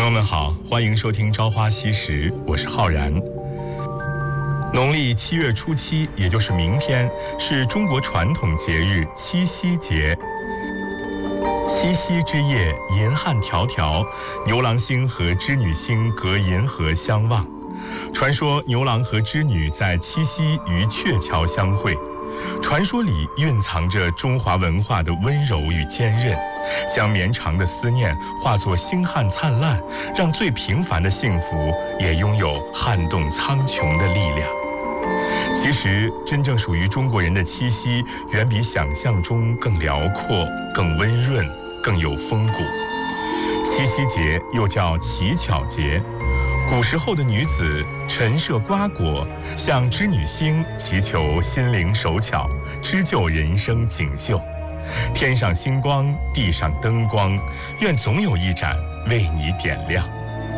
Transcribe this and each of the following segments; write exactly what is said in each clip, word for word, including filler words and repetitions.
友们好，欢迎收听《朝花夕拾》，我是浩然。农历七月初七，也就是明天，是中国传统节日七夕节。七夕之夜，银汉迢迢，牛郎星和织女星隔银河相望。传说牛郎和织女在七夕于鹊桥相会，传说里蕴藏着中华文化的温柔与坚韧，将绵长的思念化作星汉灿烂，让最平凡的幸福也拥有撼动苍穹的力量。其实，真正属于中国人的七夕，远比想象中更辽阔、更温润、更有风骨。七夕节又叫乞巧节，古时候的女子陈设瓜果，向织女星祈求心灵手巧，织就人生锦绣。天上星光，地上灯光，愿总有一盏为你点亮。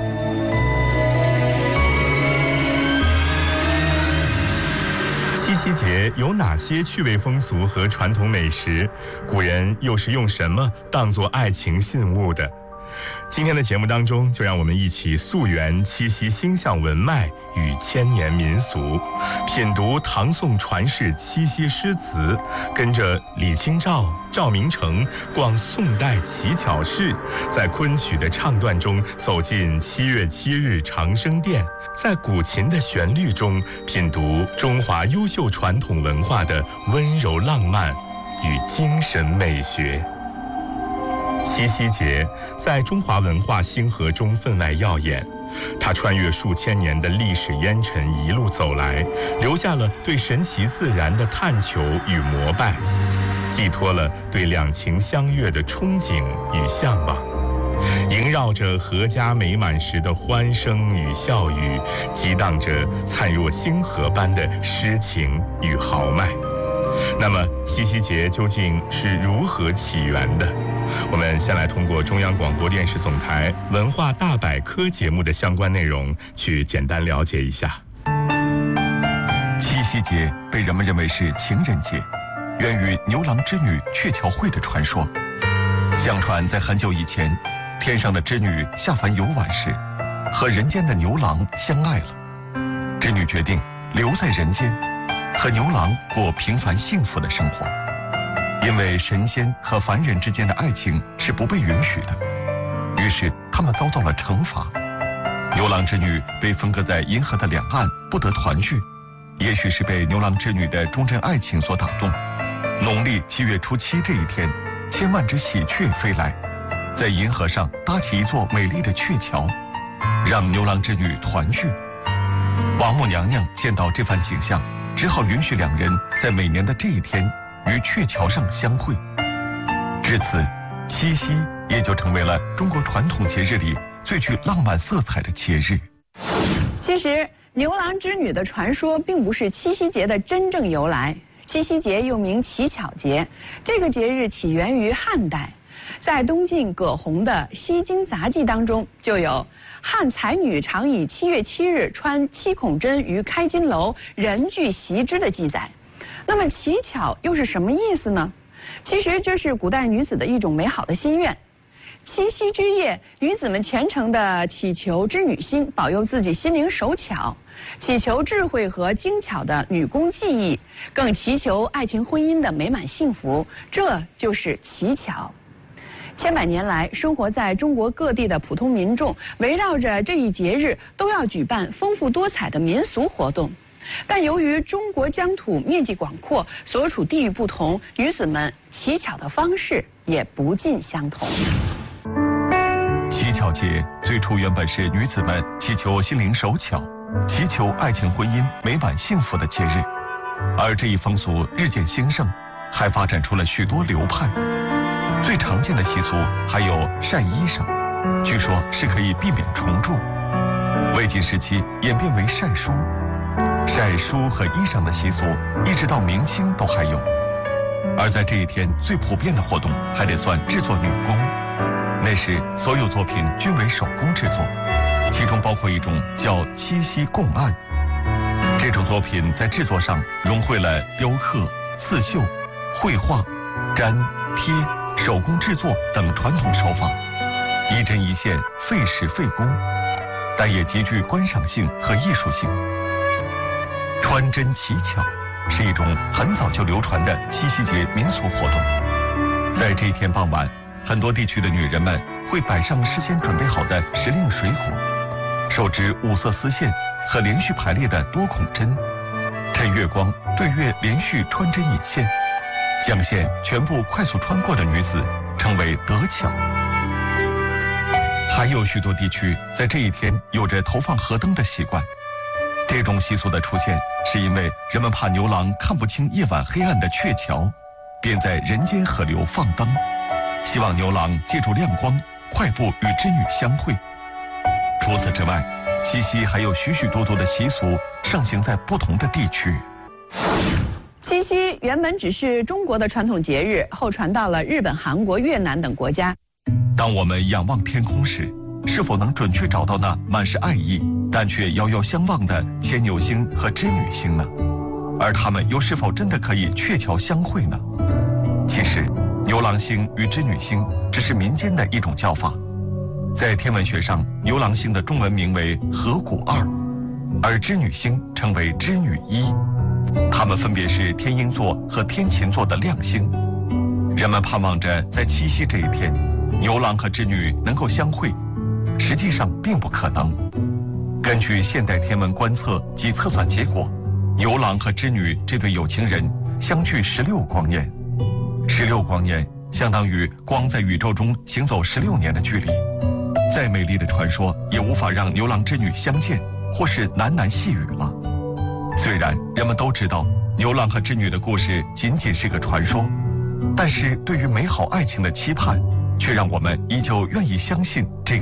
七夕节有哪些趣味风俗和传统美食？古人又是用什么当作爱情信物的？今天的节目当中，就让我们一起溯源七夕星象文脉与千年民俗，品读唐宋传世七夕诗词，跟着李清照、赵明诚逛宋代乞巧市，在昆曲的唱段中走进七月七日长生殿，在古琴的旋律中品读中华优秀传统文化的温柔浪漫与精神美学。七夕节在中华文化星河中分外耀眼，它穿越数千年的历史烟尘一路走来，留下了对神奇自然的探求与膜拜，寄托了对两情相悦的憧憬与向往，萦绕着阖家美满时的欢声与笑语，激荡着灿若星河般的诗情与豪迈。那么七夕节究竟是如何起源的？我们先来通过中央广播电视总台文化大百科节目的相关内容去简单了解一下。 七夕节被人们认为是情人节，源于牛郎织女鹊桥会的传说。相传在很久以前，天上的织女下凡游玩时，和人间的牛郎相爱了。织女决定留在人间，和牛郎过平凡幸福的生活。因为神仙和凡人之间的爱情是不被允许的，于是他们遭到了惩罚。牛郎织女被分割在银河的两岸，不得团聚。也许是被牛郎织女的忠贞爱情所打动，农历七月初七这一天，千万只喜鹊飞来，在银河上搭起一座美丽的鹊桥，让牛郎织女团聚。王母娘娘见到这番景象，只好允许两人在每年的这一天于鹊桥上相会。至此，七夕也就成为了中国传统节日里最具浪漫色彩的节日。 其实，牛郎织女的传说并不是七夕节的真正由来。七夕节又名乞巧节，这个节日起源于汉代，在东晋葛洪的《西京杂记》当中就有“汉才女常以七月七日穿七孔针于开金楼，人俱习之”的记载。那么乞巧又是什么意思呢？其实这是古代女子的一种美好的心愿。七夕之夜，女子们虔诚地祈求织女星保佑自己心灵手巧，祈求智慧和精巧的女工技艺，更祈求爱情婚姻的美满幸福，这就是乞巧。千百年来，生活在中国各地的普通民众围绕着这一节日，都要举办丰富多彩的民俗活动。但由于中国疆土面积广阔，所处地域不同，女子们乞巧的方式也不尽相同。 乞巧节最初原本是女子们祈求心灵手巧，祈求爱情婚姻美满幸福的节日，而这一风俗日渐兴盛，还发展出了许多流派。最常见的习俗还有晒衣裳，据说是可以避免虫蛀。魏晋时期演变为晒书，晒书和衣裳的习俗一直到明清都还有。而在这一天最普遍的活动还得算制作女工。那时所有作品均为手工制作，其中包括一种叫七夕供案。这种作品在制作上融汇了雕刻、刺绣、绘画、粘、贴、手工制作等传统手法， 一针一线，费时费工，但也极具观赏性和艺术性。穿针乞巧是一种很早就流传的七夕节民俗活动。在这一天傍晚，很多地区的女人们会摆上事先准备好的时令水果，手执五色丝线和连续排列的多孔针，趁月光对月连续穿针引线，将线全部快速穿过的女子称为得巧。还有许多地区在这一天有着投放河灯的习惯。这种习俗的出现，是因为人们怕牛郎看不清夜晚黑暗的鹊桥，便在人间河流放灯，希望牛郎借助亮光快步与织女相会。除此之外，七夕还有许许多多的习俗盛行在不同的地区。 七夕原本只是中国的传统节日，后传到了日本、韩国、越南等国家。 当我们仰望天空时，是否能准确找到那满是爱意但却遥遥相望的牵牛星和织女星呢？而它们又是否真的可以鹊桥相会呢？其实，牛郎星与织女星只是民间的一种叫法。在天文学上，牛郎星的中文名为河谷二，而织女星称为织女一。它们分别是天鹰座和天琴座的亮星。人们盼望着在七夕这一天，牛郎和织女能够相会，实际上并不可能。根据现代天文观测及测算结果，牛郎和织女这对有情人相距十六光年，十六光年相当于光在宇宙中行走十六年的距离。再美丽的传说也无法让牛郎织女相见，或是喃喃细语了。虽然人们都知道牛郎和织女的故事仅仅是个传说，但是对于美好爱情的期盼，却让我们依旧愿意相信这个